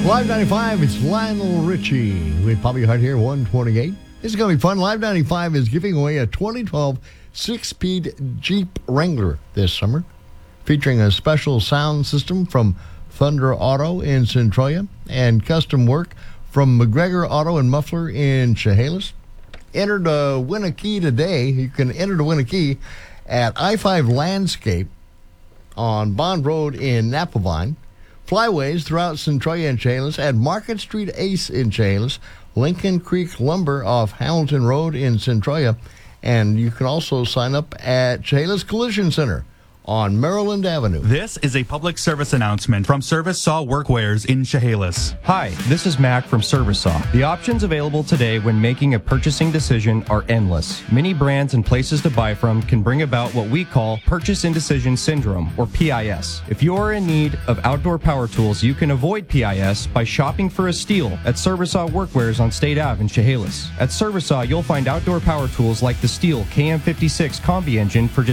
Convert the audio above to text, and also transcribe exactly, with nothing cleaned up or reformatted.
Live ninety-five, it's Lionel Richie with Bobby Hart here, one twenty-eight. This is going to be fun. Live ninety-five is giving away a twenty twelve six-speed Jeep Wrangler this summer, featuring a special sound system from Thunder Auto in Centralia and custom work from McGregor Auto and Muffler in Chehalis. Enter to win a key today. You can enter to win a key at I five Landscape on Bond Road in Napavine, Flyways throughout Centralia and Chehalis, at Market Street Ace in Chehalis, Lincoln Creek Lumber off Hamilton Road in Centralia, and you can also sign up at Chehalis Collision Center on Maryland Avenue. This is a public service announcement from Service Saw Workwears in Chehalis. Hi, this is Mac from Service Saw. The options available today when making a purchasing decision are endless. Many brands and places to buy from can bring about what we call purchase indecision syndrome, or P I S. If you are in need of outdoor power tools, you can avoid P I S by shopping for a steal at Service Saw Workwears on State Avenue in Chehalis. At Service Saw, you'll find outdoor power tools like the Steel K M fifty-six Combi engine for just